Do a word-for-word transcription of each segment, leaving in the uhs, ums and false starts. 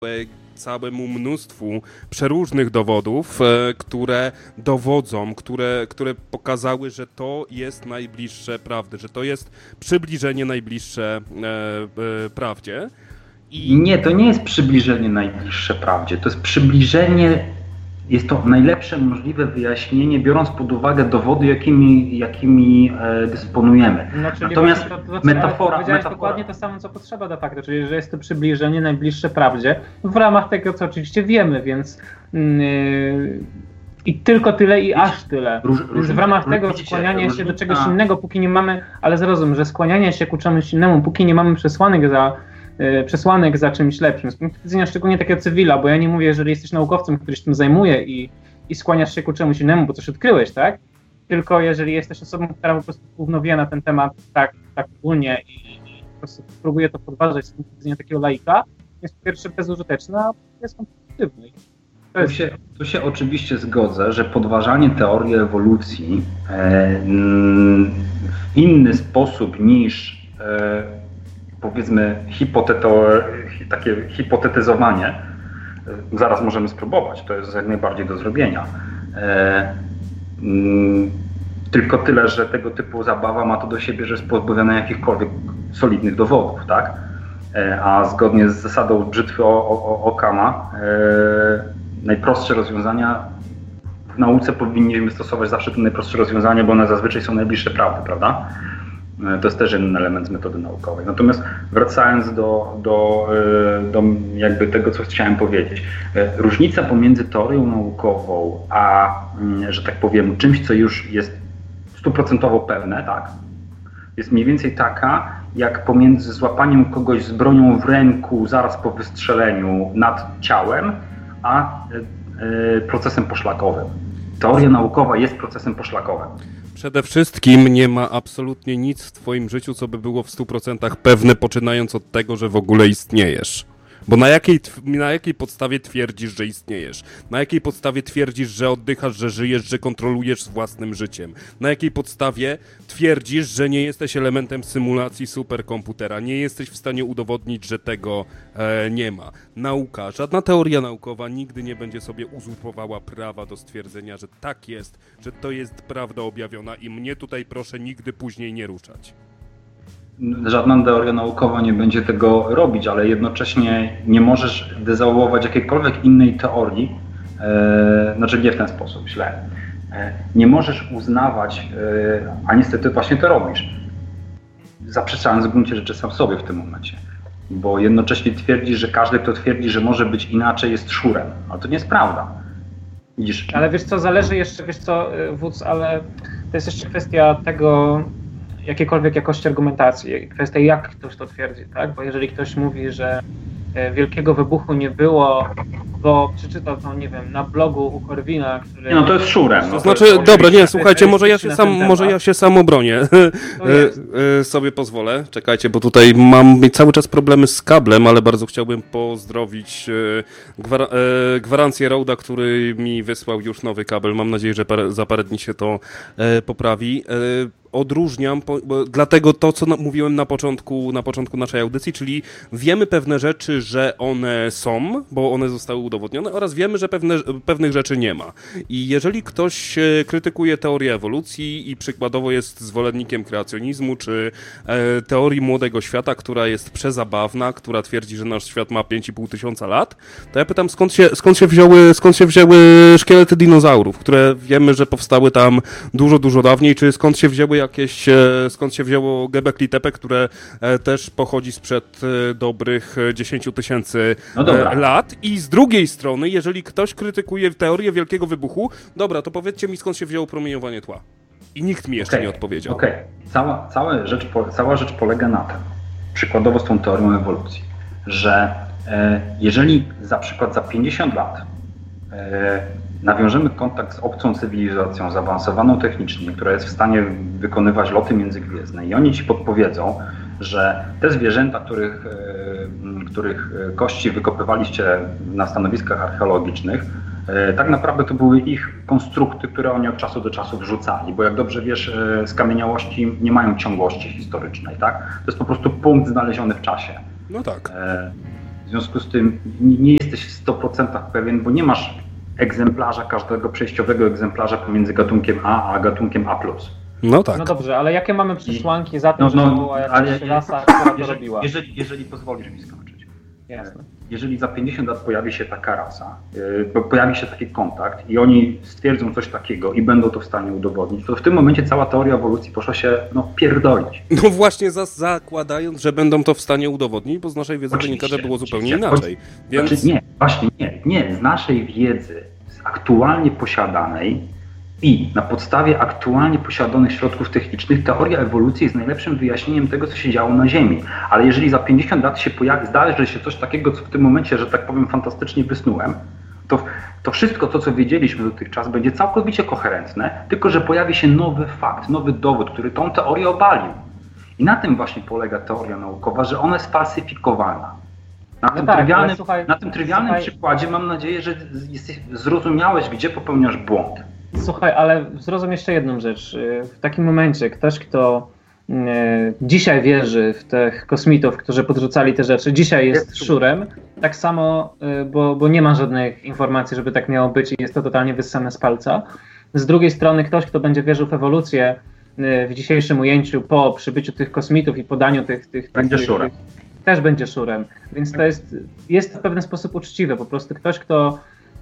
całemu mnóstwu przeróżnych dowodów, które dowodzą, które, które pokazały, że to jest najbliższe prawdy, że to jest przybliżenie najbliższe e, e, prawdzie. I... Nie, to nie jest przybliżenie najbliższe prawdzie, to jest przybliżenie, jest to najlepsze możliwe wyjaśnienie, biorąc pod uwagę dowody, jakimi, jakimi e, dysponujemy. No, Natomiast to, to, to, metafora... Powiedziałeś metafora... dokładnie to samo, co potrzeba de facto, czyli że jest to przybliżenie najbliższe prawdzie w ramach tego, co oczywiście wiemy, więc yy, i tylko tyle i aż tyle. Róż, więc w ramach róż, tego widzicie, skłaniania róż, się do czegoś a... innego, póki nie mamy, ale zrozum, że skłanianie się ku czemuś innemu, póki nie mamy przesłanek za przesłanek za czymś lepszym. Z punktu widzenia szczególnie takiego cywila, bo ja nie mówię, jeżeli jesteś naukowcem, który się tym zajmuje i, i skłaniasz się ku czemuś innemu, bo coś odkryłeś, tak? Tylko jeżeli jesteś osobą, która po prostu gówno wie na ten temat tak, tak ogólnie i, i po prostu próbuje to podważać z punktu widzenia takiego laika, jest po pierwsze bezużyteczne, a jest konstruktywny. Tu się, tu się oczywiście zgodzę, że podważanie teorii ewolucji e, w inny sposób niż e, powiedzmy hipoteto, takie hipotetyzowanie, zaraz możemy spróbować, to jest jak najbardziej do zrobienia. E, mm, tylko tyle, że tego typu zabawa ma to do siebie, że jest pozbawiona jakichkolwiek solidnych dowodów, tak? E, a zgodnie z zasadą brzytwy o, o, Occama e, najprostsze rozwiązania w nauce powinniśmy stosować zawsze te najprostsze rozwiązania, bo one zazwyczaj są najbliższe prawdy, prawda? To jest też jeden element z metody naukowej. Natomiast wracając do, do, do jakby tego, co chciałem powiedzieć. Różnica pomiędzy teorią naukową, a, że tak powiem, czymś, co już jest stuprocentowo pewne, tak, jest mniej więcej taka, jak pomiędzy złapaniem kogoś z bronią w ręku zaraz po wystrzeleniu nad ciałem, a procesem poszlakowym. Teoria naukowa jest procesem poszlakowym. Przede wszystkim nie ma absolutnie nic w twoim życiu, co by było w stu procentach pewne, poczynając od tego, że w ogóle istniejesz. Bo na jakiej, na jakiej podstawie twierdzisz, że istniejesz? Na jakiej podstawie twierdzisz, że oddychasz, że żyjesz, że kontrolujesz własnym życiem? Na jakiej podstawie twierdzisz, że nie jesteś elementem symulacji superkomputera? Nie jesteś w stanie udowodnić, że tego e, nie ma. Nauka, żadna teoria naukowa nigdy nie będzie sobie uzurpowała prawa do stwierdzenia, że tak jest, że to jest prawda objawiona i mnie tutaj proszę nigdy później nie ruszać. Żadna teoria naukowa nie będzie tego robić, ale jednocześnie nie możesz dezawuować jakiejkolwiek innej teorii, e, znaczy nie w ten sposób, źle. E, nie możesz uznawać, e, a niestety właśnie to robisz, zaprzeczając w gruncie rzeczy sam sobie w tym momencie. Bo jednocześnie twierdzisz, że każdy, kto twierdzi, że może być inaczej, jest szurem. Ale to nie jest prawda. Widzisz? Ale wiesz co, zależy jeszcze, wiesz co, wódz, ale to jest jeszcze kwestia tego, jakiejkolwiek jakości argumentacji, kwestia jak ktoś to twierdzi, tak? Bo jeżeli ktoś mówi, że wielkiego wybuchu nie było, bo przeczytał to, nie wiem, na blogu u Korwina, który... Nie, no to jest szurem. No to znaczy, jest, dobra, nie, słuchajcie, może ja się sam, może ja się sam obronię. sobie pozwolę. Czekajcie, bo tutaj mam cały czas problemy z kablem, ale bardzo chciałbym pozdrowić gwar gwarancję Roda, który mi wysłał już nowy kabel. Mam nadzieję, że parę, za parę dni się to poprawi. Odróżniam, po, bo dlatego to, co na, mówiłem na początku, na początku naszej audycji, czyli wiemy pewne rzeczy, że one są, bo one zostały udowodnione, oraz wiemy, że pewne, pewnych rzeczy nie ma. I jeżeli ktoś krytykuje teorię ewolucji i przykładowo jest zwolennikiem kreacjonizmu, czy e, teorii młodego świata, która jest przezabawna, która twierdzi, że nasz świat ma pięć i pół tysiąca lat, to ja pytam, skąd się, skąd się wzięły, skąd się wzięły szkielety dinozaurów, które wiemy, że powstały tam dużo, dużo dawniej, czy skąd się wzięły jakieś, skąd się wzięło Göbekli Tepe, które też pochodzi sprzed dobrych dziesięciu tysięcy no lat. I z drugiej strony, jeżeli ktoś krytykuje teorię Wielkiego Wybuchu, dobra, to powiedzcie mi, skąd się wzięło promieniowanie tła. I nikt mi jeszcze okay. nie odpowiedział. Okej, okay. cała, cała, rzecz, cała rzecz polega na tym, przykładowo z tą teorią ewolucji, że e, jeżeli za przykład za pięćdziesiąt lat e, nawiążemy kontakt z obcą cywilizacją, zaawansowaną technicznie, która jest w stanie wykonywać loty międzygwiezdne i oni ci podpowiedzą, że te zwierzęta, których, których kości wykopywaliście na stanowiskach archeologicznych, tak naprawdę to były ich konstrukty, które oni od czasu do czasu wrzucali, bo jak dobrze wiesz, skamieniałości nie mają ciągłości historycznej, tak? To jest po prostu punkt znaleziony w czasie. No tak. W W związku z tym nie jesteś w stu procentach pewien, bo nie masz egzemplarza, każdego przejściowego egzemplarza pomiędzy gatunkiem A a gatunkiem A plus. No tak. No dobrze, ale jakie mamy przesłanki za tym, no, że no, to była jakaś ale, rasa, która to jeżeli, robiła? Jeżeli, jeżeli pozwolisz mi skończyć. Jasne. Jeżeli za pięćdziesiąt lat pojawi się taka rasa, yy, pojawi się taki kontakt i oni stwierdzą coś takiego i będą to w stanie udowodnić, to w tym momencie cała teoria ewolucji poszła się no, pierdolić. No właśnie za, zakładając, że będą to w stanie udowodnić, bo z naszej wiedzy wynika, że było zupełnie inaczej. Więc... Znaczy, nie, właśnie nie, nie. Z naszej wiedzy, z aktualnie posiadanej i na podstawie aktualnie posiadanych środków technicznych teoria ewolucji jest najlepszym wyjaśnieniem tego, co się działo na Ziemi. Ale jeżeli za pięćdziesiąt lat się pojawi, zdarzy się coś takiego, co w tym momencie, że tak powiem, fantastycznie wysnułem, to, to wszystko to, co wiedzieliśmy dotychczas, będzie całkowicie koherentne, tylko że pojawi się nowy fakt, nowy dowód, który tą teorię obalił. I na tym właśnie polega teoria naukowa, że ona jest falsyfikowalna. Na No tym tak, trywialnym, słuchaj, na tym trywialnym słuchaj. przykładzie mam nadzieję, że zrozumiałeś, gdzie popełniasz błąd. Słuchaj, ale zrozum jeszcze jedną rzecz. W takim momencie ktoś, kto dzisiaj wierzy w tych kosmitów, którzy podrzucali te rzeczy, dzisiaj jest, jest szurem, tak samo, bo, bo nie ma żadnych informacji, żeby tak miało być i jest to totalnie wyssane z palca. Z drugiej strony ktoś, kto będzie wierzył w ewolucję w dzisiejszym ujęciu po przybyciu tych kosmitów i podaniu tych... tych będzie tych, szurem. Tych, też będzie szurem. Więc to jest, jest w pewien sposób uczciwe. Po prostu ktoś, kto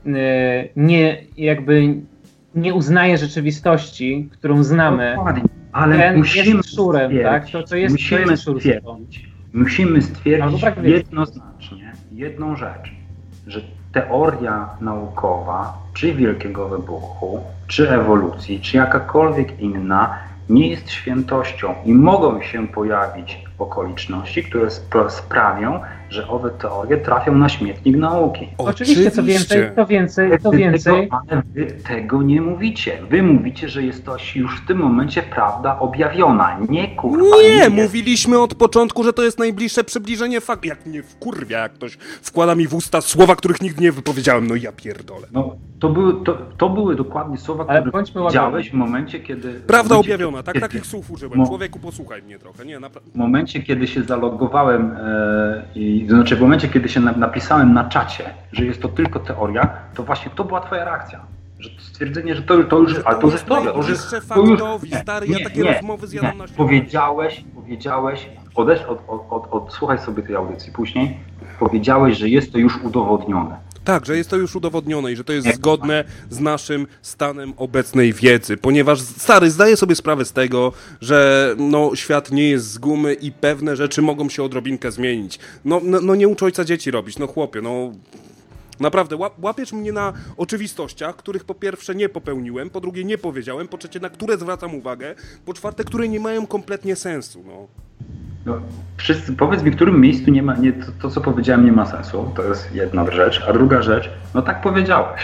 nie jakby... nie uznaje rzeczywistości, którą znamy, ale ten musimy jest szurem, tak? To, to jest, musimy to jest szur. stwierdzić, musimy stwierdzić tak jednoznacznie jedną rzecz, że teoria naukowa, czy Wielkiego Wybuchu, czy ewolucji, czy jakakolwiek inna, nie jest świętością i mogą się pojawić okoliczności, które spra- sprawią, że owe teorie trafią na śmietnik nauki. Oczywiście, co więcej, to więcej, to więcej. Tego, ale wy tego nie mówicie. Wy mówicie, że jest to już w tym momencie prawda objawiona. Nie, kurwa. Nie, nie mówiliśmy od początku, że to jest najbliższe przybliżenie faktu. Jak mnie wkurwia, jak ktoś wkłada mi w usta słowa, których nigdy nie wypowiedziałem. No ja pierdolę. No, to były, to, to były dokładnie słowa, ale które powiedziałeś w momencie, kiedy... Prawda momencie, objawiona, tak, kiedy, takich słów użyłem. No, Człowieku, posłuchaj mnie trochę. Nie, naprawdę. W momencie, kiedy się zalogowałem, e, i, to znaczy w momencie, kiedy się na, napisałem na czacie, że jest to tylko teoria, to właśnie to była twoja reakcja. Że stwierdzenie, że to, to już, że ale to już jest dobre. To już faktowi, stary, ja takie nie, rozmowy zjadam na śniadanie. Powiedziałeś, powiedziałeś, odesz, od, od, od, odsłuchaj sobie tej audycji później, powiedziałeś, że jest to już udowodnione. Tak, że jest to już udowodnione i że to jest zgodne z naszym stanem obecnej wiedzy, ponieważ stary zdaje sobie sprawę z tego, że no, świat nie jest z gumy i pewne rzeczy mogą się odrobinkę zmienić. No, no, no nie ucz ojca dzieci robić, no chłopie, no... Naprawdę, łapiesz mnie na oczywistościach, których po pierwsze nie popełniłem, po drugie nie powiedziałem, po trzecie na które zwracam uwagę, po czwarte, które nie mają kompletnie sensu, no. No, wszyscy, powiedz mi, w którym miejscu nie ma, nie, to, to co powiedziałem nie ma sensu, to jest jedna rzecz, a druga rzecz, no tak powiedziałeś.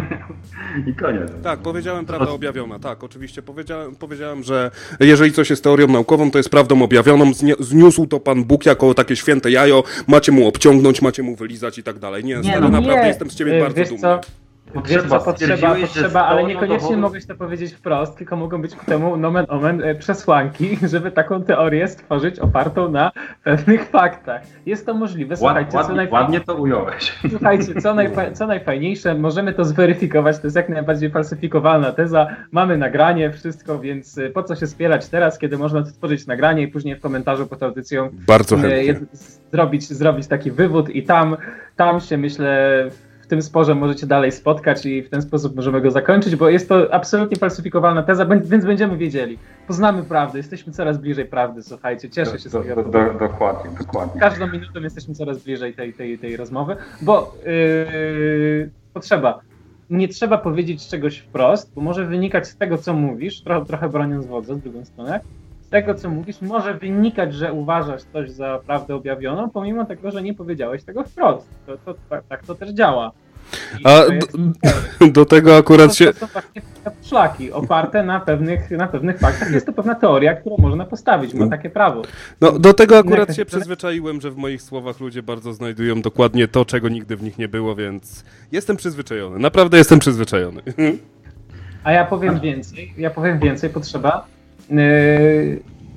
I koniec. Tak, powiedziałem prawdę objawiona, tak, oczywiście powiedziałem, powiedziałem, że jeżeli coś jest teorią naukową, to jest prawdą objawioną, zniósł to Pan Bóg jako takie święte jajo, macie mu obciągnąć, macie mu wylizać i tak dalej. Nie, nie stary, no, naprawdę nie. jestem z Ciebie bardzo Wiesz dumny. Co? Wiesz co, potrzeba, potrzeba, ale no niekoniecznie mogłeś to powiedzieć wprost, tylko mogą być ku temu nomen omen przesłanki, żeby taką teorię stworzyć opartą na pewnych faktach. Jest to możliwe. Słuchajcie, ładnie, co najfa... ładnie to ująłeś. Słuchajcie, co, najfa... co najfajniejsze, możemy to zweryfikować, to jest jak najbardziej falsyfikowalna teza, mamy nagranie, wszystko, więc po co się spierać teraz, kiedy można stworzyć nagranie i później w komentarzu pod audycją bardzo chętnie. zrobić, zrobić taki wywód i tam, tam się myślę... w tym sporze możecie dalej spotkać i w ten sposób możemy go zakończyć, bo jest to absolutnie falsyfikowalna teza, więc będziemy wiedzieli. Poznamy prawdę, jesteśmy coraz bliżej prawdy, słuchajcie, cieszę się z tego. Do, do, dokładnie, dokładnie. Każdą minutą jesteśmy coraz bliżej tej, tej, tej rozmowy, bo yy, potrzeba. Nie trzeba powiedzieć czegoś wprost, bo może wynikać z tego, co mówisz, trochę, trochę broniąc wodza z drugą stronę, z tego, co mówisz, może wynikać, że uważasz coś za prawdę objawioną, pomimo tego, że nie powiedziałeś tego wprost. To, to, tak, tak to też działa. I A to jest, do, do tego akurat to, się... To są właśnie szlaki oparte na pewnych, na pewnych faktach. Jest to pewna teoria, którą można postawić, ma takie prawo. No, do tego akurat się przyzwyczaiłem, że w moich słowach ludzie bardzo znajdują dokładnie to, czego nigdy w nich nie było, więc jestem przyzwyczajony. Naprawdę jestem przyzwyczajony. A ja powiem więcej, ja powiem więcej, potrzeba. Yy,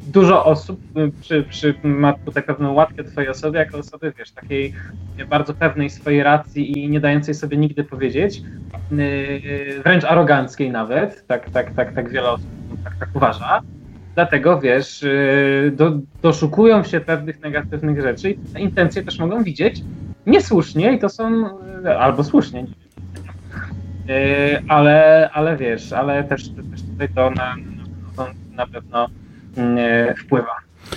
dużo osób przy, przy, ma tutaj pewną łatkę twojej osoby, jako osoby, wiesz, takiej bardzo pewnej swojej racji i nie dającej sobie nigdy powiedzieć, wręcz aroganckiej nawet, tak, tak, tak, tak wiele osób tak, tak uważa. Dlatego, wiesz, do, doszukują się pewnych negatywnych rzeczy i te intencje też mogą widzieć niesłusznie i to są, albo słusznie, nie wiem. Ale, ale wiesz, ale też, też tutaj to na, na, na pewno wpływa.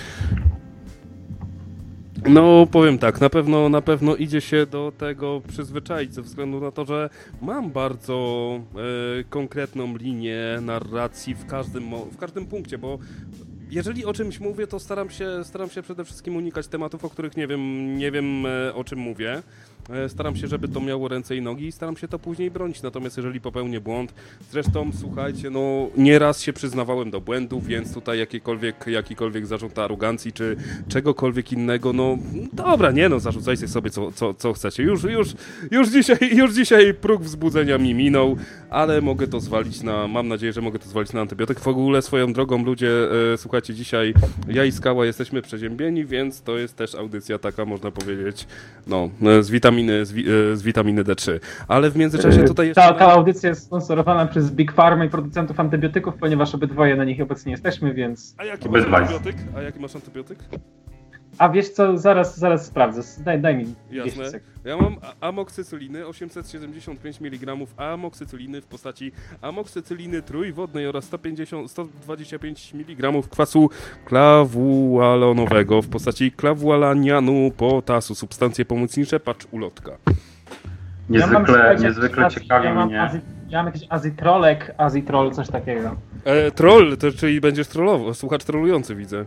No, powiem tak, na pewno, na pewno idzie się do tego przyzwyczaić ze względu na to, że mam bardzo e, konkretną linię narracji w każdym, w każdym punkcie, bo jeżeli o czymś mówię, to staram się, staram się przede wszystkim unikać tematów, o których nie wiem, nie wiem e, o czym mówię. E, staram się, żeby to miało ręce i nogi i staram się to później bronić. Natomiast jeżeli popełnię błąd, zresztą słuchajcie, no nieraz się przyznawałem do błędów, więc tutaj jakiekolwiek, jakikolwiek zarzut arogancji czy czegokolwiek innego, no dobra, nie no, zarzucajcie sobie co, co, co chcecie. Już, już, już, dzisiaj, już dzisiaj próg wzbudzenia mi minął, ale mogę to zwalić na, mam nadzieję, że mogę to zwalić na antybiotyk. W ogóle swoją drogą ludzie, e, słuchajcie, dzisiaj ja i Skała jesteśmy przeziębieni, więc to jest też audycja taka, można powiedzieć, no, z witaminy, z, wi, z witaminy D trzy. Ale w międzyczasie tutaj jeszcze... Ta, ta audycja jest sponsorowana przez Big Pharma i producentów antybiotyków, ponieważ obydwoje na nich obecnie jesteśmy, więc... A jaki masz antybiotyk? A jaki masz antybiotyk? A wiesz co, zaraz, zaraz sprawdzę. Daj, daj mi. Jasne. Ja mam amoksycyliny, osiemset siedemdziesiąt pięć miligramów amoksycyliny w postaci amoksycyliny trójwodnej oraz sto pięćdziesiąt, sto dwadzieścia pięć miligramów kwasu klawualonowego w postaci klawualanianu potasu. Substancje pomocnicze, patrz ulotka. Niezwykle, ja mam, niezwykle az, ciekawi ja mam mnie. Azy, ja mam jakiś azitrolek, azitrol, coś takiego. E, troll, to czyli będziesz trollował, słuchacz trollujący widzę.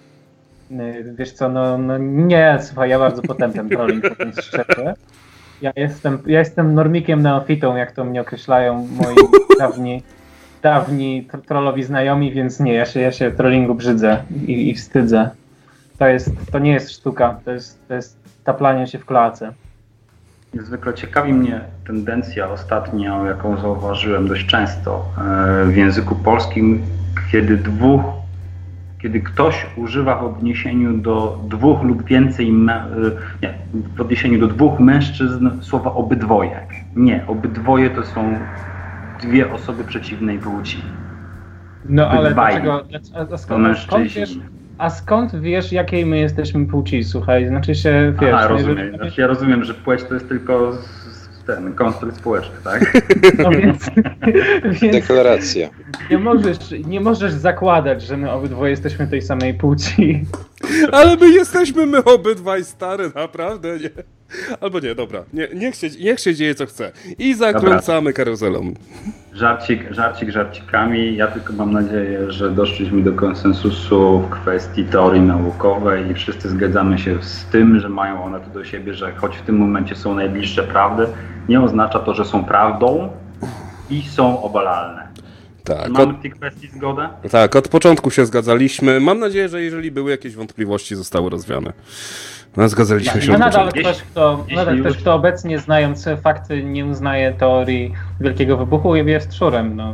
Wiesz co, no, no nie, słuchaj, ja bardzo potępiam trolling, mówiąc szczerze. Ja jestem, ja jestem normikiem neofitą, jak to mnie określają moi dawni, dawni trollowi znajomi, więc nie, ja się, ja się trollingu brzydzę i, i wstydzę. To jest, to nie jest sztuka, to jest, to jest taplanie się w kloace. Niezwykle ciekawi mnie tendencja ostatnia, jaką zauważyłem dość często w języku polskim, kiedy dwóch Kiedy ktoś używa w odniesieniu do dwóch lub więcej, nie, w odniesieniu do dwóch mężczyzn słowa obydwoje. Nie, obydwoje to są dwie osoby przeciwnej płci. No ale dlaczego? A skąd, a, skąd wiesz, a skąd wiesz, jakiej my jesteśmy płci? Słuchaj, znaczy się, wiesz... Aha, rozumiem. Jeżeli... Znaczy, ja rozumiem, że płeć to jest tylko ten konstrukt społeczny, tak? No więc, więc deklaracja. Nie możesz, nie możesz zakładać, że my obydwoje jesteśmy tej samej płci. Ale my jesteśmy my obydwaj stary, naprawdę, nie? Albo nie, dobra, nie, niech, się, niech się dzieje co chce. I zakręcamy karuzelą. Żarcik, żarcik żarcikami. Ja tylko mam nadzieję, że doszliśmy do konsensusu w kwestii teorii naukowej i wszyscy zgadzamy się z tym, że mają one to do siebie, że choć w tym momencie są najbliższe prawdy, nie oznacza to, że są prawdą i są obalalne. Tak, mamy w tej kwestii zgodę? Tak, od początku się zgadzaliśmy. Mam nadzieję, że jeżeli były jakieś wątpliwości, zostały rozwiane. No, zgadzaliśmy się no, od nadal początku. ktoś, kto, nadal ktoś, kto obecnie, znając fakty, nie uznaje teorii Wielkiego Wybuchu, jest szurem. No,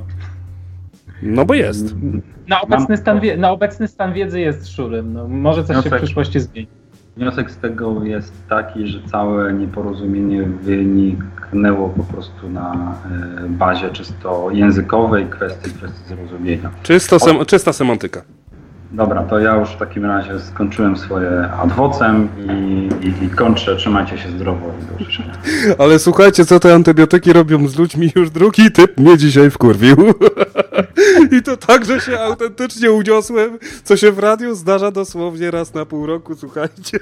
no bo jest. Na obecny, stan, wie, na obecny stan wiedzy jest szurem. No, może coś Wniosek, się w przyszłości zmieni. Wniosek z tego jest taki, że całe nieporozumienie wyniknęło po prostu na bazie czysto językowej kwestii, kwestii zrozumienia. Czysto sem- czysta semantyka. Dobra, to ja już w takim razie skończyłem swoje ad vocem i, i, i kończę. Trzymajcie się zdrowo i do usłyszenia. Ale słuchajcie, co te antybiotyki robią z ludźmi, już drugi typ mnie dzisiaj wkurwił. I to tak, że się autentycznie uniosłem, co się w radiu zdarza dosłownie raz na pół roku, słuchajcie.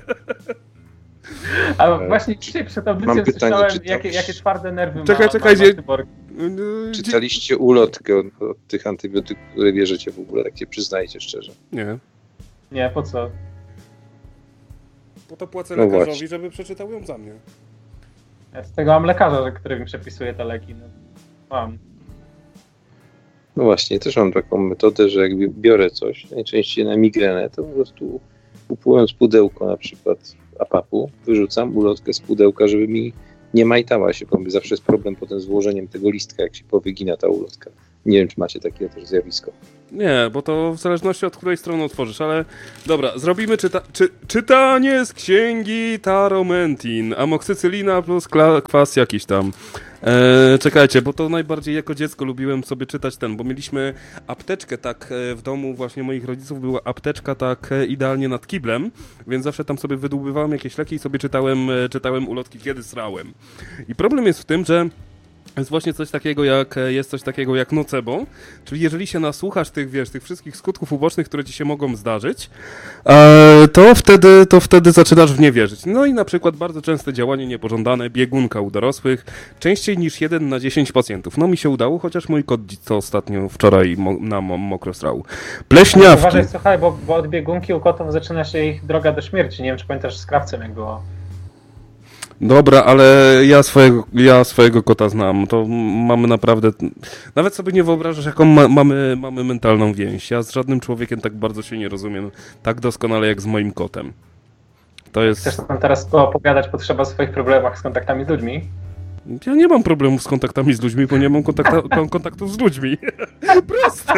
A właśnie dzisiaj przed audycją pytanie, słyszałem, czy to... jakie, jakie twarde nerwy czekaj, ma, czekaj, ma, ma Cyborg. Czytaliście ulotkę od, od tych antybiotyków, które bierzecie w ogóle, tak się przyznajcie szczerze. Nie. Nie, po co? Po to płacę No lekarzowi, właśnie. żeby przeczytał ją za mnie. Ja z tego mam lekarza, który mi przepisuje te leki. No. Mam. No właśnie, też mam taką metodę, że jak biorę coś, najczęściej na migrenę, to po prostu kupując pudełko na przykład apapu, wyrzucam ulotkę z pudełka, żeby mi nie majtała się, bo zawsze jest problem potem z włożeniem tego listka, jak się powygina ta ulotka. Nie wiem, czy macie takie też zjawisko. Nie, bo to w zależności od której strony otworzysz, ale dobra, zrobimy czyta czy czytanie z księgi Taromentin, amoksycylina plus kwas jakiś tam. Eee, czekajcie, bo to najbardziej jako dziecko lubiłem sobie czytać ten, bo mieliśmy apteczkę tak w domu właśnie moich rodziców, była apteczka tak idealnie nad kiblem, więc zawsze tam sobie wydłubywałem jakieś leki i sobie czytałem, czytałem ulotki, kiedy srałem. I problem jest w tym, że jest właśnie coś takiego jak, jest coś takiego jak nocebo, czyli jeżeli się nasłuchasz tych, wiesz, tych wszystkich skutków ubocznych, które ci się mogą zdarzyć, to wtedy, to wtedy zaczynasz w nie wierzyć. No i na przykład bardzo częste działanie niepożądane, biegunka u dorosłych, częściej niż jeden na dziesięć pacjentów. No mi się udało, chociaż mój kot to ostatnio wczoraj mo na mokro srał. Pleśniawki. Uważaj, słuchaj, bo, bo od biegunki u kotów zaczyna się ich droga do śmierci. Nie wiem, czy pamiętasz z krawcem, jak było. Dobra, ale ja swojego, ja swojego kota znam, to mamy naprawdę, nawet sobie nie wyobrażasz, jaką ma, mamy, mamy mentalną więź. Ja z żadnym człowiekiem tak bardzo się nie rozumiem, tak doskonale jak z moim kotem. To jest... Chcesz nam teraz opowiadać potrzeba o swoich problemach z kontaktami z ludźmi? Ja nie mam problemów z kontaktami z ludźmi, bo nie mam kontakta, kontaktów z ludźmi. Proste.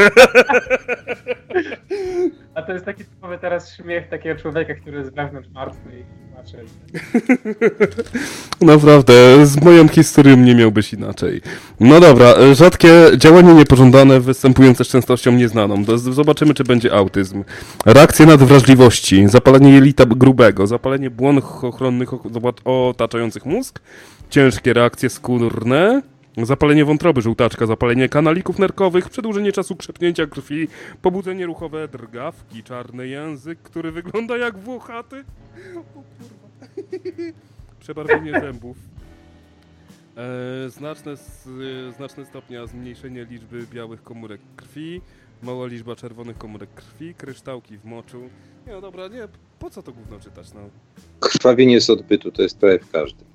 A to jest taki typowy teraz śmiech takiego człowieka, który jest wewnątrz martwy i tłumaczy. Naprawdę, z moją historią nie miałbyś inaczej. No dobra, rzadkie działanie niepożądane występujące z częstością nieznaną. Zobaczymy, czy będzie autyzm. Reakcje nadwrażliwości, zapalenie jelita grubego, zapalenie błon ochronnych otaczających mózg, ciężkie reakcje skórne, zapalenie wątroby, żółtaczka, zapalenie kanalików nerkowych, przedłużenie czasu krzepnięcia krwi, pobudzenie ruchowe, drgawki, czarny język, który wygląda jak włochaty. O kurwa. Przebarwienie zębów. E, znaczne, z, znaczne stopnia zmniejszenie liczby białych komórek krwi, mała liczba czerwonych komórek krwi, kryształki w moczu. Nie, no dobra, nie, po co to gówno czytać, no? Krwawienie z odbytu to jest prawie w każdym.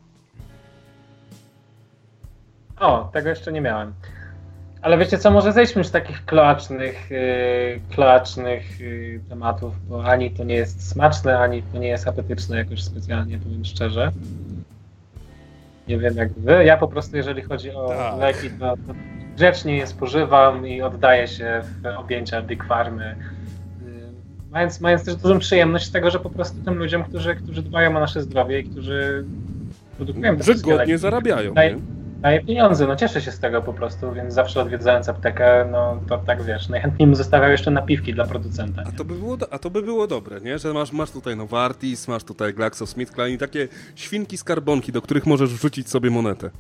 O, tego jeszcze nie miałem. Ale wiecie co, może zejdźmy z takich kloacznych, yy, kloacznych yy, tematów, bo ani to nie jest smaczne, ani to nie jest apetyczne jakoś specjalnie, powiem szczerze. Nie wiem jak wy, ja po prostu jeżeli chodzi o tak. leki, to, to grzecznie je spożywam i oddaję się w objęcia Big Pharmy. Yy, mając, mając też dużą przyjemność z tego, że po prostu tym ludziom, którzy, którzy dbają o nasze zdrowie i którzy produkują te że godnie zarabiają, daje, nie? daje pieniądze, no cieszę się z tego po prostu, więc zawsze odwiedzając aptekę, no to tak wiesz, najchętniej bym zostawiał jeszcze napiwki dla producenta. A to by było, do, a to by było dobre, nie? Że masz, masz tutaj Novartis, masz tutaj GlaxoSmithKline i takie świnki skarbonki, do których możesz wrzucić sobie monetę.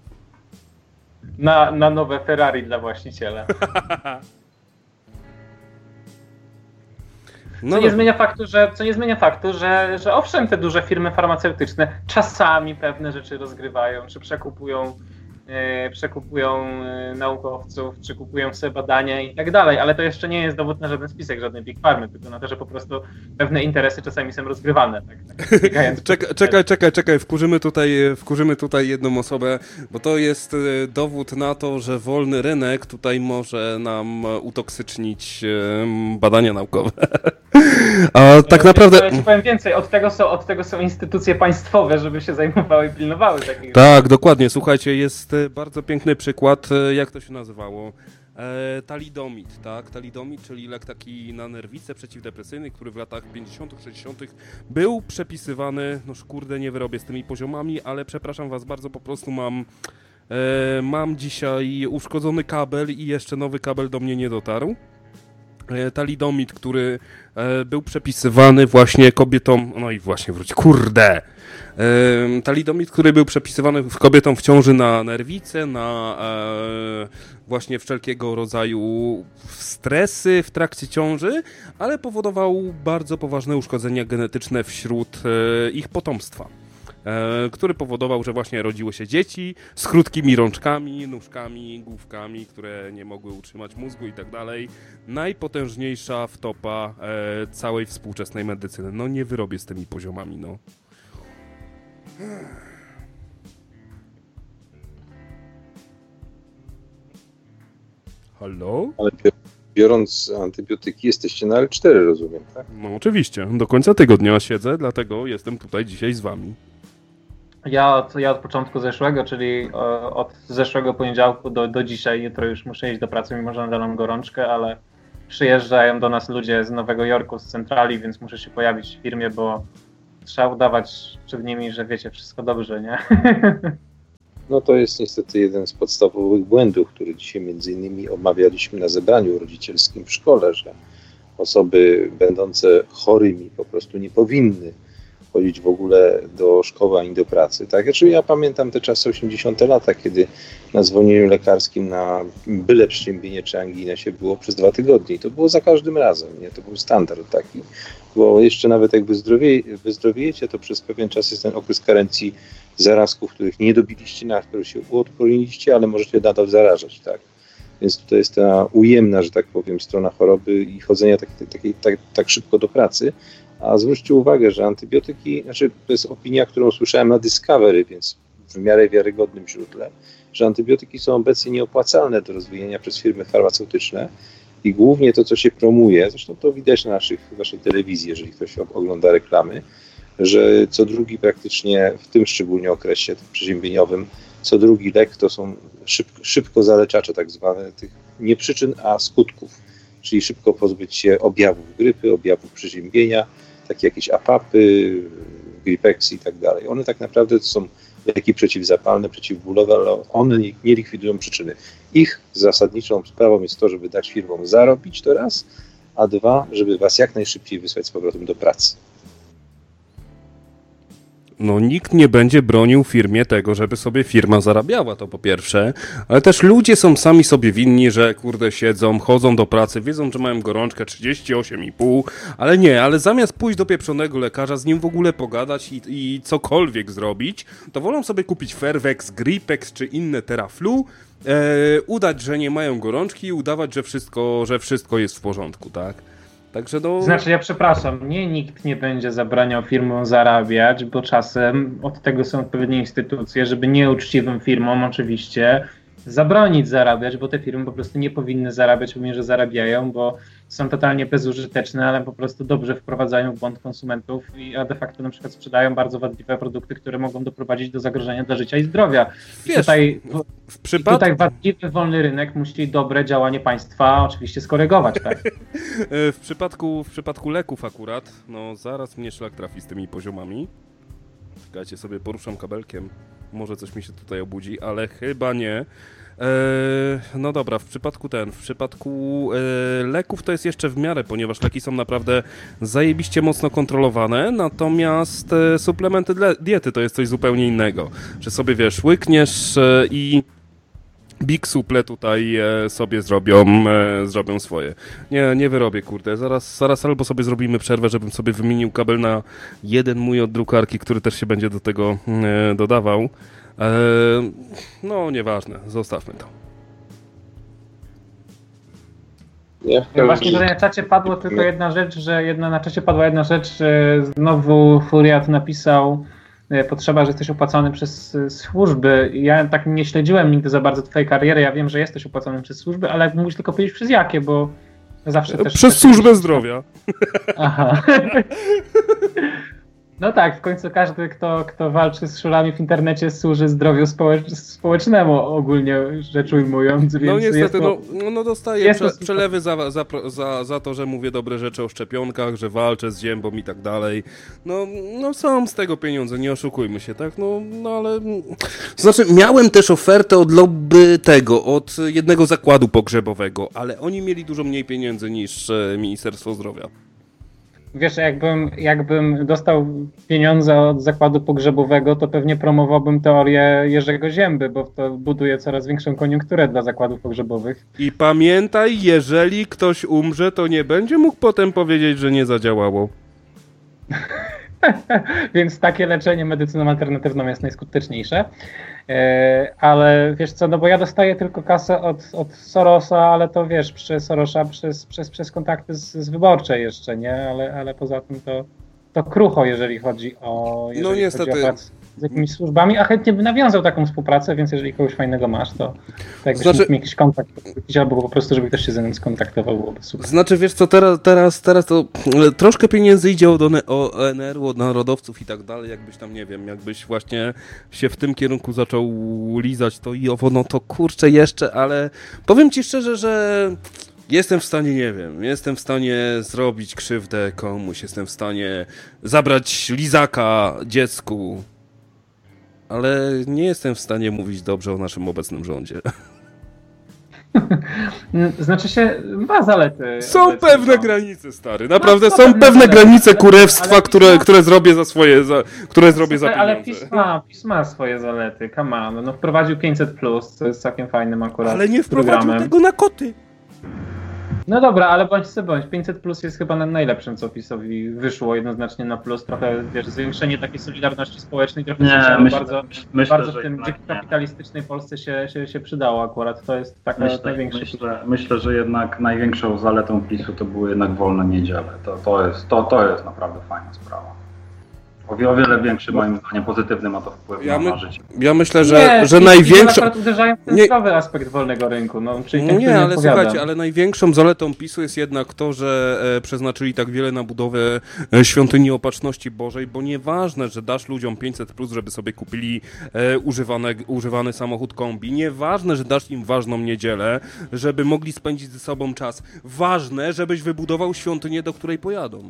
Na, na nowe Ferrari dla właściciela. No co, nie zmienia faktu, że, co nie zmienia faktu, że, że owszem, te duże firmy farmaceutyczne czasami pewne rzeczy rozgrywają, czy przekupują, yy, przekupują yy, naukowców, czy kupują sobie badania i tak dalej, ale to jeszcze nie jest dowód na żaden spisek, żadnej Big Pharmy, tylko na to, że po prostu pewne interesy czasami są rozgrywane. Tak, tak czekaj, czekaj, czekaj, czekaj, wkurzymy tutaj, wkurzymy tutaj jedną osobę, bo to jest dowód na to, że wolny rynek tutaj może nam utoksycznić badania naukowe. A tak naprawdę... Ja ci powiem więcej, od tego, są, od tego są instytucje państwowe, żeby się zajmowały i pilnowały takich Tak, rzeczy. Dokładnie. Słuchajcie, jest bardzo piękny przykład, jak to się nazywało? E, talidomid, tak? Talidomid, czyli lek taki na nerwice przeciwdepresyjny, który w latach pięćdziesiątych, sześćdziesiątych był przepisywany, no kurde, nie wyrobię z tymi poziomami, ale przepraszam was bardzo, po prostu mam e, mam dzisiaj uszkodzony kabel i jeszcze nowy kabel do mnie nie dotarł. Talidomid, który e, był przepisywany właśnie kobietom, no i właśnie wróć, kurde, e, talidomid, który był przepisywany kobietom w ciąży na nerwice, na e, właśnie wszelkiego rodzaju stresy w trakcie ciąży, ale powodował bardzo poważne uszkodzenia genetyczne wśród e, ich potomstwa. Który powodował, że właśnie rodziły się dzieci z krótkimi rączkami, nóżkami, główkami, które nie mogły utrzymać mózgu i tak dalej. Najpotężniejsza wtopa e, całej współczesnej medycyny. No nie wyrobię z tymi poziomami, no. Halo? Ale biorąc antybiotyki jesteście na L cztery, rozumiem, tak? No oczywiście. Do końca tygodnia siedzę, dlatego jestem tutaj dzisiaj z wami. Ja od, ja od początku zeszłego, czyli od zeszłego poniedziałku do, do dzisiaj, jutro już muszę iść do pracy, mimo że nadal mam gorączkę, ale przyjeżdżają do nas ludzie z Nowego Jorku, z centrali, więc muszę się pojawić w firmie, bo trzeba udawać przed nimi, że wiecie, wszystko dobrze, nie? No to jest niestety jeden z podstawowych błędów, który dzisiaj między innymi omawialiśmy na zebraniu rodzicielskim w szkole, że osoby będące chorymi po prostu nie powinny chodzić w ogóle do szkoły ani do pracy. Tak? Znaczy ja pamiętam te czasy osiemdziesiąte lata, kiedy na zwolnieniu lekarskim na byle przeziębienie czy anginę się było przez dwa tygodnie. I to było za każdym razem, nie? To był standard taki. Bo jeszcze nawet jak wyzdrowie, wyzdrowiejecie, to przez pewien czas jest ten okres karencji zarazków, których nie dobiliście, na które się uodporniliście, ale możecie nadal zarażać. Tak? Więc tutaj jest ta ujemna, że tak powiem, strona choroby i chodzenia tak, tak, tak, tak szybko do pracy. A zwróćcie uwagę, że antybiotyki, znaczy to jest opinia, którą słyszałem na Discovery, więc w miarę wiarygodnym źródle, że antybiotyki są obecnie nieopłacalne do rozwijania przez firmy farmaceutyczne i głównie to, co się promuje, zresztą to widać na naszych, naszej telewizji, jeżeli ktoś ogląda reklamy, że co drugi praktycznie, w tym szczególnie okresie przeziębieniowym, co drugi lek to są szybko, szybko zaleczacze tak zwane, tych nie przyczyn, a skutków, czyli szybko pozbyć się objawów grypy, objawów przeziębienia, takie jakieś apapy, gripeksy i tak dalej. One tak naprawdę to są leki przeciwzapalne, przeciwbólowe, ale one nie, nie likwidują przyczyny. Ich zasadniczą sprawą jest to, żeby dać firmom zarobić to raz, a dwa, żeby was jak najszybciej wysłać z powrotem do pracy. No nikt nie będzie bronił firmie tego, żeby sobie firma zarabiała, to po pierwsze, ale też ludzie są sami sobie winni, że kurde siedzą, chodzą do pracy, wiedzą, że mają gorączkę trzydzieści osiem i pół, ale nie, ale zamiast pójść do pieprzonego lekarza, z nim w ogóle pogadać i, i cokolwiek zrobić, to wolą sobie kupić Fervex, Gripex czy inne Teraflu, e, udać, że nie mają gorączki i udawać, że wszystko, że wszystko jest w porządku, tak? Także no... Znaczy, ja przepraszam, nie, nikt nie będzie zabraniał firmom zarabiać, bo czasem od tego są odpowiednie instytucje, żeby nieuczciwym firmom oczywiście zabronić zarabiać, bo te firmy po prostu nie powinny zarabiać, pomimo że zarabiają, bo są totalnie bezużyteczne, ale po prostu dobrze wprowadzają w błąd konsumentów, i, a de facto na przykład sprzedają bardzo wadliwe produkty, które mogą doprowadzić do zagrożenia dla życia i zdrowia. I Wiesz, tutaj, w przypadku... i tutaj wadliwy wolny rynek musi dobre działanie państwa oczywiście skorygować. Tak? w, przypadku, w przypadku leków akurat, no zaraz mnie szlak trafi z tymi poziomami. Czekajcie, sobie poruszam kabelkiem. Może coś mi się tutaj obudzi, ale chyba nie. Eee, no dobra, w przypadku ten, w przypadku e, leków to jest jeszcze w miarę, ponieważ leki są naprawdę zajebiście mocno kontrolowane, natomiast e, suplementy dla diety to jest coś zupełnie innego. Że sobie wiesz, łykniesz e, i Big Suple tutaj e, sobie zrobią, e, zrobią swoje. Nie, nie wyrobię, kurde. Zaraz, zaraz albo sobie zrobimy przerwę, żebym sobie wymienił kabel na jeden mój od drukarki, który też się będzie do tego e, dodawał. E, no, nieważne. Zostawmy to. Nie, ja właśnie tutaj na czacie padło tylko jedna rzecz, że jedna, na czacie padła jedna rzecz, że znowu Furiat napisał potrzeba, że jesteś opłacony przez służby. Ja tak nie śledziłem nigdy za bardzo twojej kariery. Ja wiem, że jesteś opłacony przez służby, ale musisz tylko powiedzieć przez jakie, bo zawsze też... Przez też służbę jest... zdrowia. Aha. No tak, w końcu każdy, kto, kto walczy z szulami w internecie, służy zdrowiu społecz- społecznemu, ogólnie rzecz ujmując. Więc no niestety, to, no, no dostaję prze, to... przelewy za, za, za, za to, że mówię dobre rzeczy o szczepionkach, że walczę z ziębą i tak dalej. No, no są z tego pieniądze, nie oszukujmy się, tak? No, no ale... Znaczy, miałem też ofertę od lobby tego, od jednego zakładu pogrzebowego, ale oni mieli dużo mniej pieniędzy niż Ministerstwo Zdrowia. Wiesz, jakbym, jakbym dostał pieniądze od zakładu pogrzebowego, to pewnie promowałbym teorię Jerzego Zięby, bo to buduje coraz większą koniunkturę dla zakładów pogrzebowych. I pamiętaj, jeżeli ktoś umrze, to nie będzie mógł potem powiedzieć, że nie zadziałało. Więc takie leczenie medycyną alternatywną jest najskuteczniejsze. E, ale wiesz co, no bo ja dostaję tylko kasę od, od Sorosa, ale to wiesz, przez Sorosa, przez, przez, przez kontakty z, z Wyborczej jeszcze, nie? Ale, ale poza tym to, to krucho, jeżeli chodzi o... Jeżeli no niestety, chodzi o pracę. z jakimiś służbami, a chętnie by nawiązał taką współpracę, więc jeżeli kogoś fajnego masz, to, to jakbyś znaczy... mógł jakiś kontakt, albo po prostu, żeby ktoś się ze mną skontaktował, byłoby super. Znaczy, wiesz co, teraz, teraz, teraz to troszkę pieniędzy idzie od O N R u, od narodowców i tak dalej, jakbyś tam, nie wiem, jakbyś właśnie się w tym kierunku zaczął lizać to i owo, no to kurczę jeszcze, ale powiem ci szczerze, że jestem w stanie, nie wiem, jestem w stanie zrobić krzywdę komuś, jestem w stanie zabrać lizaka dziecku, ale nie jestem w stanie mówić dobrze o naszym obecnym rządzie. Znaczy się, ma zalety. Są pewne rząd. granice, stary, naprawdę no, są pewne, pewne granice ale, kurewstwa, ale które, pisma, które zrobię za swoje, za, które zrobię za pieniądze. Ale pisma, pisma ma swoje zalety, come on. No wprowadził pięćset plus, co jest całkiem fajnym akurat ale nie wprowadził programem. tego na koty. No dobra, ale bądź co bądź, pięćset plus jest chyba najlepszym, co PiS-owi wyszło jednoznacznie na plus, trochę, wiesz, zwiększenie takiej solidarności społecznej, trochę nie, myślę, bardzo, myślę, bardzo w tym kapitalistycznej Polsce się, się, się przydało akurat, to jest taka myślę, największa... Myślę, myślę, że jednak największą zaletą PiS-u to były jednak wolne niedziele, to, to, jest, to, to jest naprawdę fajna sprawa. O wiele większy, moim zdaniem, pozytywny ma to wpływ ja na my, życie. Ja myślę, że, nie, że największą... Nie, uderzają w ten nie, zdrowy aspekt wolnego rynku. No, czyli ten, nie, ale nie słuchajcie, ale największą zaletą PiS-u jest jednak to, że e, przeznaczyli tak wiele na budowę e, świątyni Opatrzności Bożej, bo nieważne, że dasz ludziom pięćset plus, żeby sobie kupili e, używane, używany samochód kombi, nieważne, że dasz im ważną niedzielę, żeby mogli spędzić ze sobą czas. Ważne, żebyś wybudował świątynię, do której pojadą.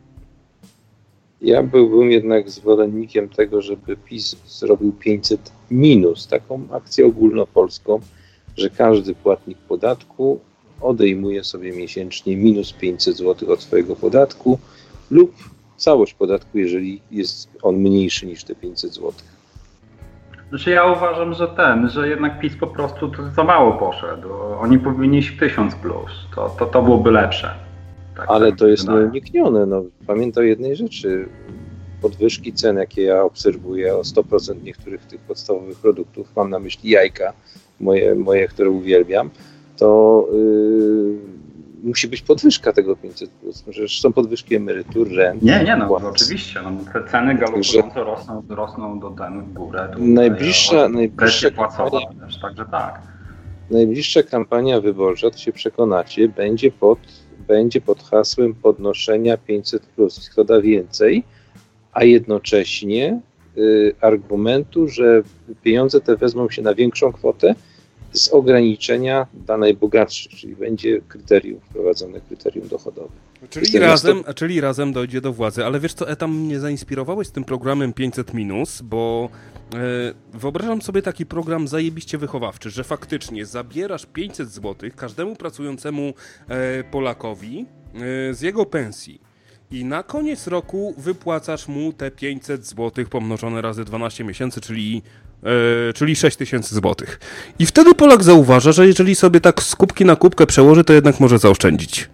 Ja byłbym jednak zwolennikiem tego, żeby PiS zrobił pięćset minus, taką akcję ogólnopolską, że każdy płatnik podatku odejmuje sobie miesięcznie minus pięćset złotych od swojego podatku lub całość podatku, jeżeli jest on mniejszy niż te pięćset złotych. Znaczy ja uważam, że ten, że jednak PiS po prostu to za mało poszedł. Oni powinni iść tysiąc plus, to, to, to byłoby lepsze. Tak, ale tak to jest nieuniknione. No, pamiętaj o jednej rzeczy. Podwyżki cen, jakie ja obserwuję o sto procent niektórych tych podstawowych produktów, mam na myśli jajka, moje, moje które uwielbiam, to yy, musi być podwyżka tego pięćset plus. Przecież są podwyżki emerytur, rent. Nie, nie, no płac. Oczywiście. No, te ceny galopujące rosną, rosną do ten w górę. Tu najbliższa, najbliższa kampania, też, także tak. Najbliższa kampania wyborcza, to się przekonacie, będzie pod będzie pod hasłem podnoszenia pięćset plus. Kto da więcej, a jednocześnie y, argumentu, że pieniądze te wezmą się na większą kwotę z ograniczenia dla najbogatszych, czyli będzie kryterium wprowadzone, kryterium dochodowe. Czyli razem, to... czyli razem dojdzie do władzy, ale wiesz co, Etam mnie zainspirowałeś z tym programem pięćset minus, bo e, wyobrażam sobie taki program zajebiście wychowawczy, że faktycznie zabierasz pięćset złotych każdemu pracującemu e, Polakowi e, z jego pensji i na koniec roku wypłacasz mu te pięćset złotych pomnożone razy dwanaście miesięcy, czyli Yy, czyli sześć tysięcy złotych. I wtedy Polak zauważa, że jeżeli sobie tak z kubki na kubkę przełoży, to jednak może zaoszczędzić.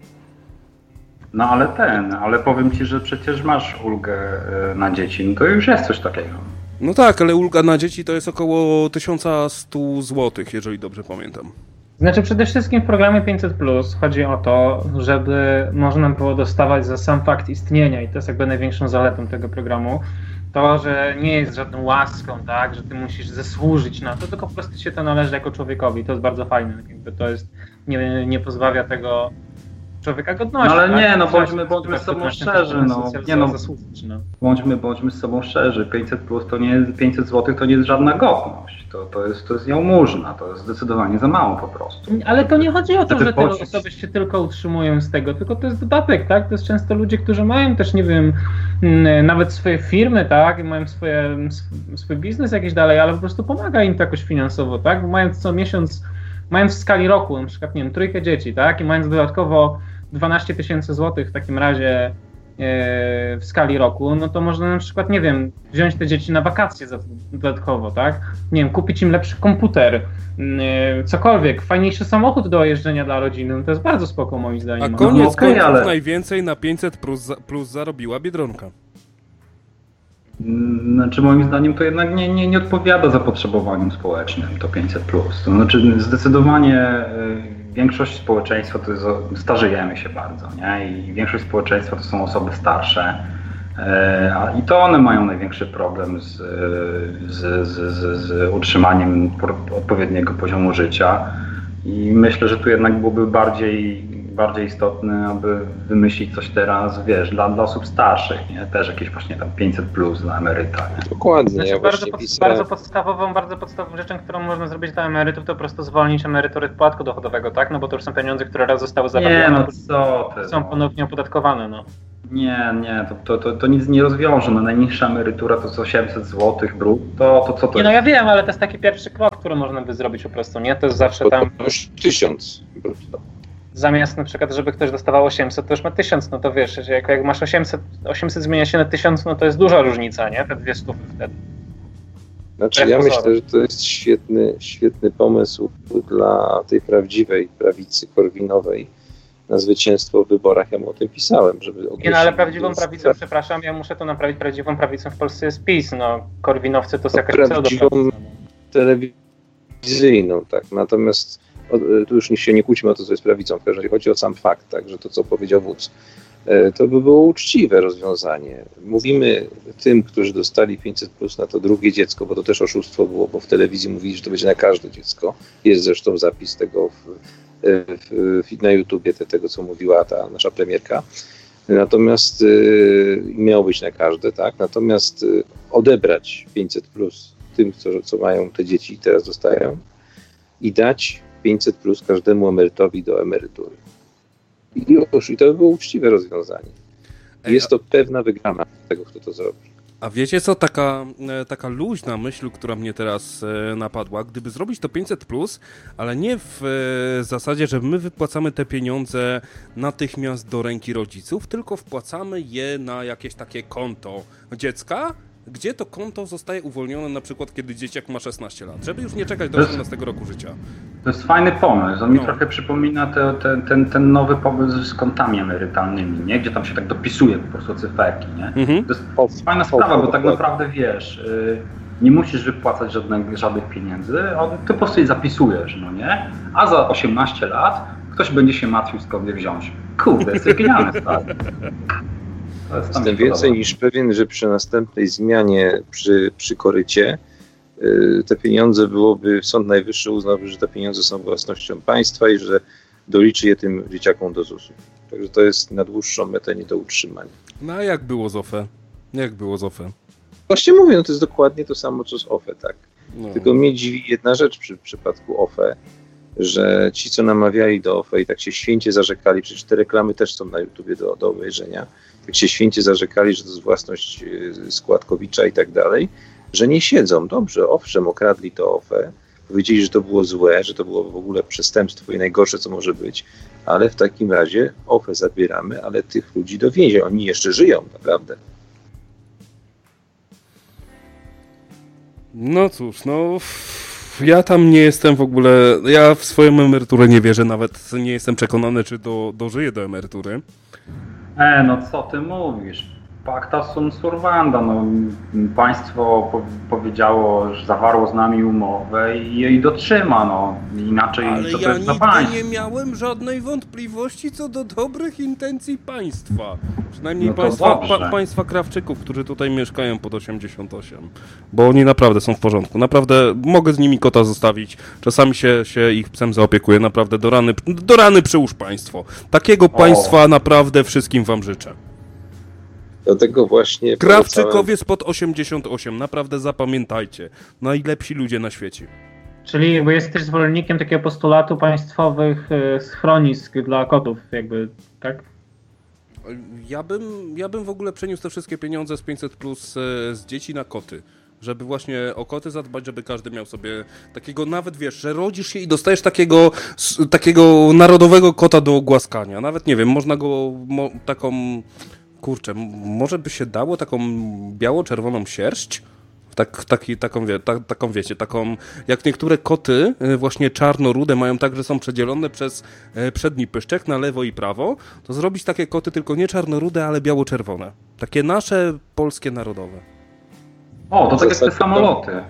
No ale ten, ale powiem ci, że przecież masz ulgę na dzieci, no to już jest coś takiego. No tak, ale ulga na dzieci to jest około tysiąc sto złotych, jeżeli dobrze pamiętam. Znaczy przede wszystkim w programie pięćset plus chodzi o to, żeby można było dostawać za sam fakt istnienia i to jest jakby największą zaletą tego programu. To, że nie jest żadną łaską, tak, że ty musisz zasłużyć na to, tylko po prostu się to należy jako człowiekowi. To jest bardzo fajne. Jakby to jest, nie, nie pozbawia tego człowieka godności. No ale tak? nie, no bądźmy, bądźmy z sobą szczerzy. No. Nie, no, no. bądźmy, bądźmy z sobą szczerzy. pięćset plus to nie jest, pięćset złotych to nie jest żadna godność. To, to, jest, to jest jałmużna. To jest zdecydowanie za mało po prostu. Ale to nie chodzi o to, że te osoby się tylko utrzymują z tego, tylko to jest dodatek, tak? To jest często ludzie, którzy mają też, nie wiem, nawet swoje firmy, tak? Mają swoje, swój biznes jakiś dalej, ale po prostu pomaga im to jakoś finansowo, tak? Bo mając co miesiąc, mając w skali roku, na przykład, nie wiem, trójkę dzieci, tak? I mając dodatkowo dwanaście tysięcy złotych w takim razie w skali roku, no to można na przykład, nie wiem, wziąć te dzieci na wakacje dodatkowo, tak? Nie wiem, kupić im lepszy komputer, cokolwiek, fajniejszy samochód do jeżdżenia dla rodziny, no to jest bardzo spoko moim zdaniem. A koniec no, okay, końców ale... najwięcej na pięćset plus, plus zarobiła Biedronka. Znaczy moim zdaniem to jednak nie, nie, nie odpowiada zapotrzebowaniom społecznym to pięćset plus. To znaczy zdecydowanie większość społeczeństwa to jest, starzejemy się bardzo, nie? I większość społeczeństwa to są osoby starsze, I to one mają największy problem z, z, z, z, z utrzymaniem odpowiedniego poziomu życia. I myślę, że tu jednak byłoby bardziej, bardziej istotne, aby wymyślić coś teraz, wiesz, dla, dla osób starszych, nie? Też jakieś właśnie tam pięćset plus dla emeryta. Nie? Dokładnie. Znaczy, ja bardzo, pod, pisałem... bardzo podstawową, bardzo podstawową rzeczą, którą można zrobić dla emerytów, to po prostu zwolnić emerytury od podatku dochodowego, tak? No bo to już są pieniądze, które raz zostały zarobione. Nie, no co ty. Są ponownie opodatkowane, no. Nie, nie, to, to, to, to nic nie rozwiąże. No, najniższa emerytura to jest osiemset złotych brutto, to co to Nie, no jest? ja wiem, ale to jest taki pierwszy krok, który można by zrobić po prostu, nie? To jest zawsze tam... To już tysiąc brutto. Zamiast na przykład, żeby ktoś dostawał osiemset, to już ma tysiąc, no to wiesz, że jak, jak masz osiemset, osiemset zmienia się na tysiąc, no to jest duża różnica, nie? Te dwie stówy wtedy. Znaczy ja myślę, że to jest świetny, świetny pomysł dla tej prawdziwej prawicy korwinowej na zwycięstwo w wyborach. Ja mu o tym pisałem, żeby... Nie, no ale prawdziwą prawicą, przepraszam, ja muszę to naprawić, prawdziwą prawicą w Polsce jest PiS, no korwinowcy to jest jakaś prawdziwą telewizyjną, tak, natomiast o, tu już się nie kłóćmy o to, co jest prawicą, w każdym razie chodzi o sam fakt, tak, że to, co powiedział wódz, to by było uczciwe rozwiązanie. Mówimy tym, którzy dostali pięćset plus na to drugie dziecko, bo to też oszustwo było, bo w telewizji mówili, że to będzie na każde dziecko. Jest zresztą zapis tego w, w, w, na YouTubie, te, tego, co mówiła ta nasza premierka. Natomiast y, miało być na każde, tak? Natomiast y, odebrać pięćset plus tym, co, co mają te dzieci i teraz dostają i dać pięćset plus każdemu emerytowi do emerytury. I już, i to by było uczciwe rozwiązanie. I jest to pewna wygrana tego, kto to zrobi. A wiecie co, taka, taka luźna myśl, która mnie teraz napadła, gdyby zrobić to pięćset plus, ale nie w zasadzie, że my wypłacamy te pieniądze natychmiast do ręki rodziców, tylko wpłacamy je na jakieś takie konto dziecka, gdzie to konto zostaje uwolnione na przykład, kiedy dzieciak ma szesnaście lat, żeby już nie czekać do osiemnastego roku życia. To jest fajny pomysł. On no. mi trochę przypomina te, te, ten, ten nowy pomysł z kontami emerytalnymi, nie? Gdzie tam się tak dopisuje po prostu cyferki. Nie? Mhm. To jest fajna sprawa, bo tak naprawdę wiesz, nie musisz wypłacać żadnych, żadnych pieniędzy, ty po prostu je zapisujesz, no nie? A za osiemnaście lat ktoś będzie się martwił, skąd je wziąć. Kurde, jest genialny stary. Jestem więcej niż pewien, że przy następnej zmianie przy, przy korycie yy, te pieniądze byłoby, Sąd Najwyższy uznałby, że te pieniądze są własnością państwa i że doliczy je tym dzieciakom do zusu. Także to jest na dłuższą metę nie do utrzymania. No a jak było z O F E? Jak było z O F E? Właśnie mówię, no to jest dokładnie to samo, co z O F E, tak. No. Tylko mnie dziwi jedna rzecz przy w przypadku O F E, że ci, co namawiali do O F E i tak się święcie zarzekali, przecież te reklamy też są na YouTubie do, do obejrzenia, tak się święcie zarzekali, że to jest własność Składkowicza i tak dalej, że nie siedzą. Dobrze, owszem, okradli to O F E, powiedzieli, że to było złe, że to było w ogóle przestępstwo i najgorsze, co może być, ale w takim razie O F E zabieramy, ale tych ludzi do więzienia. Oni jeszcze żyją, naprawdę. No cóż, no... Ja tam nie jestem w ogóle, ja w swoją emeryturę nie wierzę, nawet nie jestem przekonany, czy do, dożyję do emerytury. E, no co ty mówisz? Pacta sunt servanda, no państwo po, powiedziało, że zawarło z nami umowę i jej dotrzyma, no inaczej ale to ja też za nigdy państwo. nie miałem żadnej wątpliwości co do dobrych intencji państwa. Przynajmniej No to państwa, dobrze. pa, państwa Krawczyków, którzy tutaj mieszkają pod osiemdziesiąt osiem. Bo oni naprawdę są w porządku. Naprawdę mogę z nimi kota zostawić. Czasami się, się ich psem zaopiekuję. Naprawdę do rany, do rany przyłóż państwo. Takiego o. państwa naprawdę wszystkim wam życzę. Dlatego właśnie... Krawczykowie spod osiemdziesiąt osiem, naprawdę zapamiętajcie. Najlepsi ludzie na świecie. Czyli jakby jesteś zwolennikiem takiego postulatu państwowych schronisk dla kotów, jakby, tak? Ja bym, ja bym w ogóle przeniósł te wszystkie pieniądze z pięćset plus z dzieci na koty. Żeby właśnie o koty zadbać, żeby każdy miał sobie takiego, nawet wiesz, że rodzisz się i dostajesz takiego, takiego narodowego kota do głaskania. Nawet nie wiem, można go mo, taką... Kurczę, może by się dało taką biało-czerwoną sierść? Tak, taki, taką, wie, ta, taką wiecie, taką, jak niektóre koty właśnie czarno-rude mają tak, że są przedzielone przez przedni pyszczek na lewo i prawo, to zrobić takie koty tylko nie czarno-rude, ale biało-czerwone. Takie nasze, polskie, narodowe. O, to tak jak te samoloty.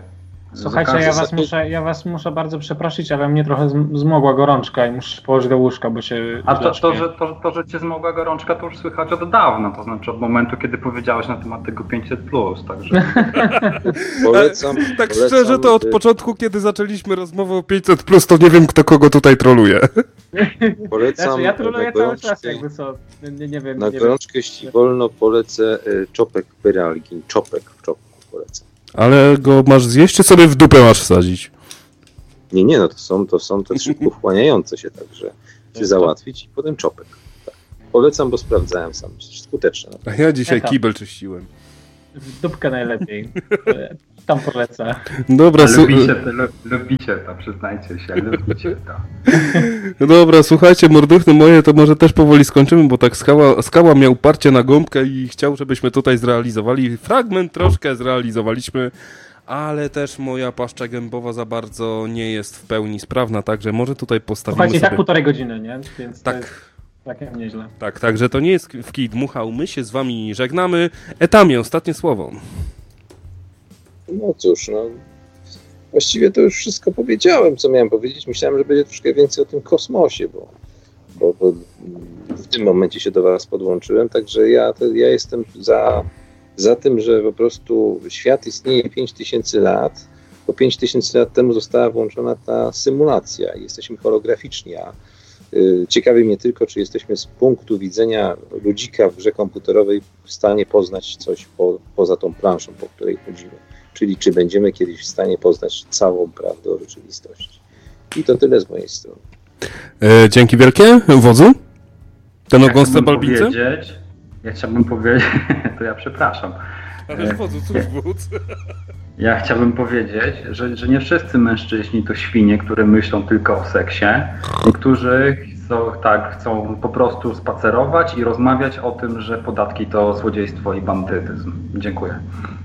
Słuchajcie, ja was, muszę, ja was muszę bardzo przeprosić, ale mnie trochę zmogła gorączka i muszę położyć do łóżka, bo się... A to, to, że, to, to, że cię zmogła gorączka, to już słychać od dawna, to znaczy od momentu, kiedy powiedziałeś na temat tego pięćset plus, także... Polecam, tak polecam, szczerze, to od początku, kiedy zaczęliśmy rozmowę o pięćset plus, to nie wiem, kto kogo tutaj troluje. Polecam znaczy, ja troluję cały gorączkę, czas, jakby co, nie, nie wiem. Na nie gorączkę, wiem. jeśli wolno, polecę y, czopek Pyralgin. Czopek w czopku polecam. Ale go masz zjeść, czy sobie w dupę masz wsadzić? Nie, nie, no to są, to są te szybko wchłaniające się, także się załatwić i potem czopek. Tak. Polecam, bo sprawdzałem sam. Skuteczne. A ja dzisiaj Eka. kibel czyściłem. W dupkę najlepiej. Tam polecę. Dobra, su- Lubicie to, lu- lubicie to, przyznajcie się, lubicie to. Dobra, słuchajcie, morduchny moje, to może też powoli skończymy, bo tak skała, skała miał parcie na gąbkę i chciał, żebyśmy tutaj zrealizowali. Fragment troszkę zrealizowaliśmy, ale też moja paszcza gębowa za bardzo nie jest w pełni sprawna, także może tutaj postawimy Słuchajcie, i sobie... tak półtorej godziny, nie? Więc to Tak. jest całkiem nieźle. Tak, także to nie jest w kij dmuchał, my się z wami żegnamy. Etamie, ostatnie słowo. No cóż, no właściwie to już wszystko powiedziałem, co miałem powiedzieć. Myślałem, że będzie troszkę więcej o tym kosmosie, bo, bo, bo w tym momencie się do was podłączyłem, także ja, to, ja jestem za, za tym, że po prostu świat istnieje pięć tysięcy lat, bo pięć tysięcy lat temu została włączona ta symulacja i jesteśmy holograficzni, a y, ciekawi mnie tylko, czy jesteśmy z punktu widzenia ludzika w grze komputerowej w stanie poznać coś po, poza tą planszą, po której chodzimy. Czyli czy będziemy kiedyś w stanie poznać całą prawdę o rzeczywistości. I to tyle z mojej strony. E, dzięki wielkie, wodzu. Ten Ja ogon z chciałbym cebalbicy. powiedzieć, ja chciałbym powiedzieć, to ja przepraszam. Ale wodzu, cóż wódz? Ja chciałbym powiedzieć, że, że nie wszyscy mężczyźni to świnie, które myślą tylko o seksie. Niektórzy chcą, tak, chcą po prostu spacerować i rozmawiać o tym, że podatki to złodziejstwo i bandytyzm. Dziękuję.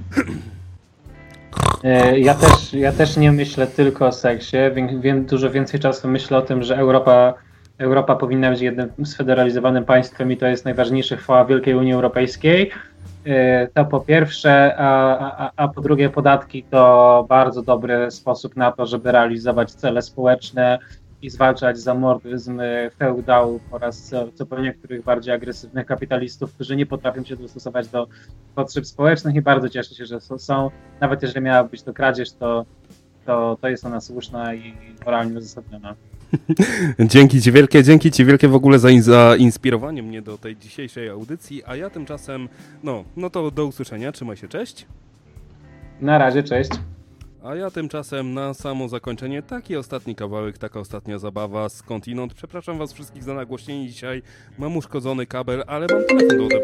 Ja też, ja też nie myślę tylko o seksie. Wie, wiem, dużo więcej czasu myślę o tym, że Europa, Europa powinna być jednym sfederalizowanym państwem i to jest najważniejsza chwała Wielkiej Unii Europejskiej. To po pierwsze, a, a, a po drugie podatki to bardzo dobry sposób na to, żeby realizować cele społeczne i zwalczać zamordyzm feudałów oraz co, co po niektórych bardziej agresywnych kapitalistów, którzy nie potrafią się dostosować do potrzeb społecznych i bardzo cieszę się, że są. Nawet jeżeli miała być to kradzież, to, to, to jest ona słuszna i moralnie uzasadniona. Dzięki ci wielkie, dzięki ci wielkie w ogóle za zainspirowanie mnie do tej dzisiejszej audycji, a ja tymczasem, no, no to do usłyszenia, trzymaj się, cześć. Na razie, cześć. A ja tymczasem na samo zakończenie taki ostatni kawałek, taka ostatnia zabawa skądinąd. Przepraszam was wszystkich za nagłośnienie dzisiaj, mam uszkodzony kabel, ale mam telefon do odebrania.